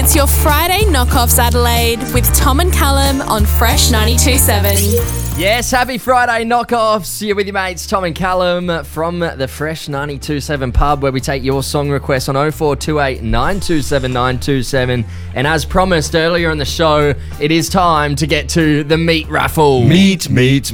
It's your Friday Knockoffs Adelaide with Tom and Callum on Fresh 92.7. Yes, happy Friday Knockoffs. You're with your mates Tom and Callum from the Fresh 92.7 pub, where we take your song requests on 0428 927 927. And as promised earlier in the show, it is time to get to the meat raffle. Meat. Yes.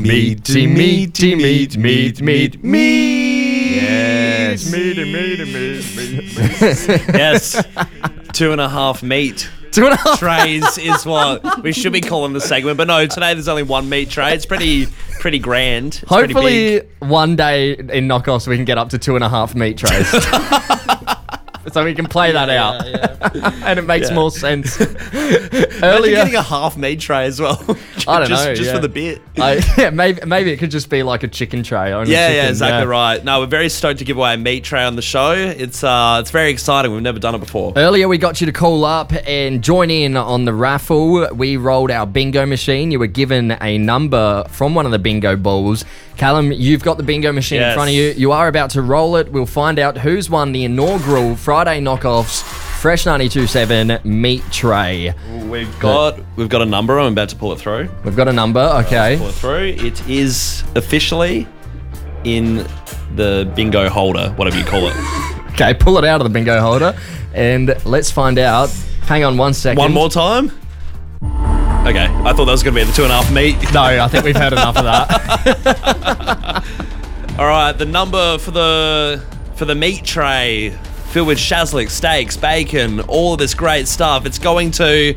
2.5 meat 2.5 trays is what we should be calling the segment. But no, today there's only one meat tray. It's pretty grand. It's pretty Hopefully big. one day in Knockoffs we can get up to 2.5 meat trays. So we can play that out. And it makes more sense. Imagine Earlier, getting a half meat tray as well. I don't just, know. Just yeah. for the bit. Maybe it could just be like a chicken tray. Only Yeah, chicken, exactly right. No, we're very stoked to give away a meat tray on the show. It's very exciting. We've never done it before. Earlier, we got you to call up and join in on the raffle. We rolled our bingo machine. You were given a number from one of the bingo balls. Callum, you've got the bingo machine in front of you. You are about to roll it. We'll find out who's won the inaugural Friday Knockoffs Fresh 92.7 meat tray. We've got a number. I'm about to pull it through. We've got a number. Okay. Pull it through. It is officially in the bingo holder, whatever you call it. Okay, pull it out of the bingo holder and let's find out. Hang on 1 second. One more time. Okay, I thought that was going to be the 2.5 meat. No, I think we've heard enough of that. All right, the number for the meat tray filled with shazlik, steaks, bacon, all of this great stuff. It's going to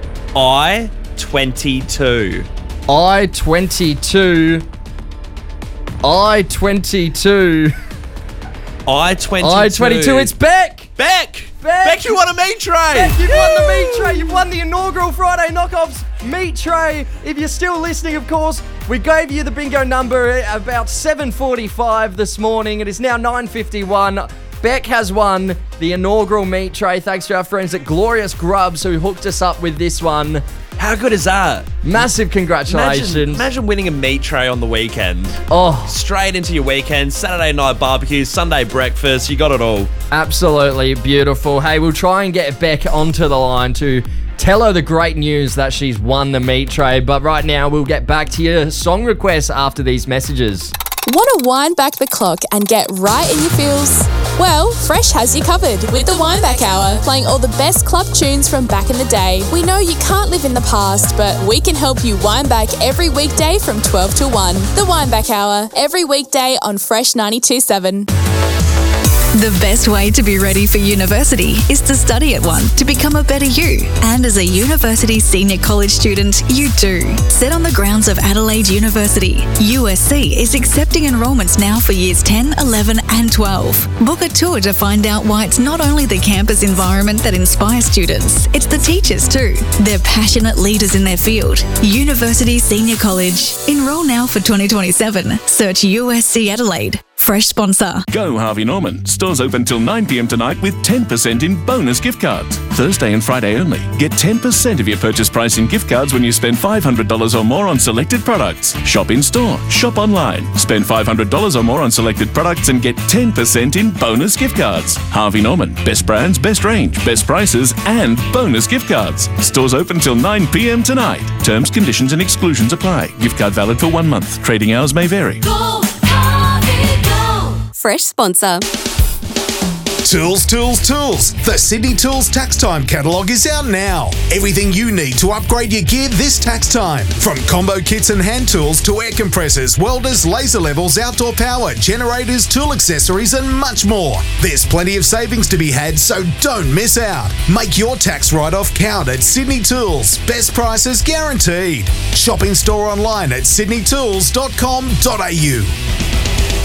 I-22. I-22. It's Beck. Beck, you won a meat tray. Beck, you've won the meat tray. You've won the inaugural Friday Knockoffs meat tray. If you're still listening, of course, we gave you the bingo number at about 7:45 this morning. It is now 9:51. Beck has won the inaugural meat tray thanks to our friends at Glorious Grubs who hooked us up with this one. How good is that? Massive congratulations. Imagine winning a meat tray on the weekend. Oh, Straight into your weekend, Saturday night barbecue, Sunday breakfast, you got it all. absolutely beautiful. Hey, we'll try and get Beck onto the line to tell her the great news that she's won the meat tray. But right now, we'll get back to your song requests after these messages. Want to wind back the clock and get right in your feels? Well, Fresh has you covered with the Wind Back Hour, playing all the best club tunes from back in the day. We know you can't live in the past, but we can help you wind back every weekday from 12 to 1. The Wind Back Hour, every weekday on Fresh 92.7. The best way to be ready for university is to study at one to become a better you. And as a university senior college student, you do. Set on the grounds of Adelaide University, USC is accepting enrolments now for years 10, 11 and 12. Book a tour to find out why it's not only the campus environment that inspires students, it's the teachers too. They're passionate leaders in their field. University Senior College. Enroll now for 2027. Search USC Adelaide. Fresh sponsor. Go Harvey Norman. Stores open till 9 p.m. tonight with 10% in bonus gift cards. Thursday and Friday only. Get 10% of your purchase price in gift cards when you spend $500 or more on selected products. Shop in store. Shop online. Spend $500 or more on selected products and get 10% in bonus gift cards. Harvey Norman. Best brands, best range, best prices and bonus gift cards. Stores open till 9 p.m. tonight. Terms, conditions and exclusions apply. Gift card valid for 1 month. Trading hours may vary. Fresh sponsor. Tools. The Sydney Tools Tax Time catalogue is out now. Everything you need to upgrade your gear this tax time. From combo kits and hand tools to air compressors, welders, laser levels, outdoor power, generators, tool accessories and much more. There's plenty of savings to be had, so don't miss out. Make your tax write-off count at Sydney Tools. Best prices guaranteed. Shop in store online at sydneytools.com.au.